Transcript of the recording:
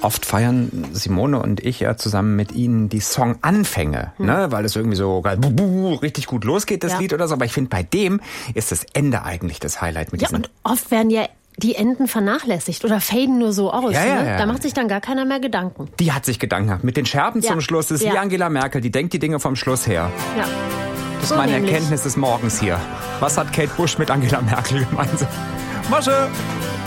Oft feiern Simone und ich ja zusammen mit Ihnen die Songanfänge, ne? Weil es irgendwie so richtig gut losgeht, das Lied oder so. Aber ich finde, bei dem ist das Ende eigentlich das Highlight mit diesem. Und oft werden ja die Enden vernachlässigt oder faden nur so aus. Ja. Da macht sich dann gar keiner mehr Gedanken. Die hat sich Gedanken gemacht. Mit den Scherben zum Schluss. Das ist wie Angela Merkel. Die denkt die Dinge vom Schluss her. Ja. Das ist meine Erkenntnis des Morgens hier. Was hat Kate Bush mit Angela Merkel gemeinsam? Mosche!